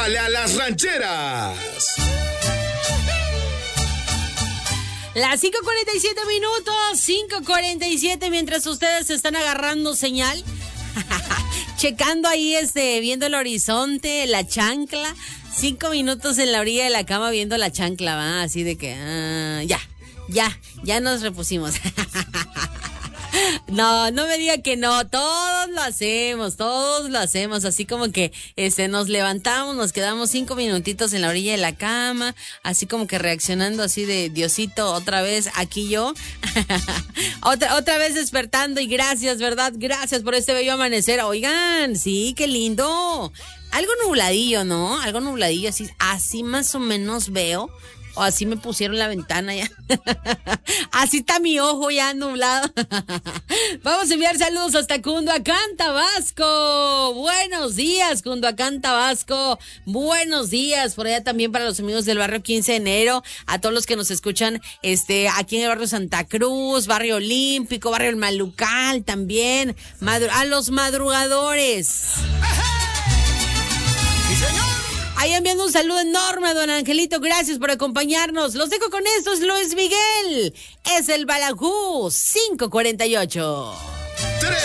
Súbale a las rancheras. Las 5:47 minutos, 5:47, mientras ustedes están agarrando señal, checando ahí, viendo el horizonte, la chancla. 5 minutos en la orilla de la cama viendo la chancla, ¿va? Así de que, ya nos repusimos. No me diga que no, todos lo hacemos, así como que nos levantamos, nos quedamos 5 minutitos en la orilla de la cama, así como que reaccionando así de Diosito, otra vez aquí yo, otra vez despertando, y gracias, ¿verdad? Gracias por este bello amanecer. Oigan, sí, qué lindo. Algo nubladillo, ¿no? Algo nubladillo, así más o menos veo. O así me pusieron la ventana ya. Así está mi ojo ya nublado. Vamos a enviar saludos hasta Cunduacán, Tabasco. Buenos días, Cunduacán, Tabasco. Buenos días por allá también para los amigos del barrio 15 de enero. A todos los que nos escuchan aquí en el barrio Santa Cruz, barrio Olímpico, barrio El Malucal también. A los madrugadores. Ahí enviando un saludo enorme a don Angelito, gracias por acompañarnos. Los dejo con estos, Luis Miguel. Es el Balajú, 5:48.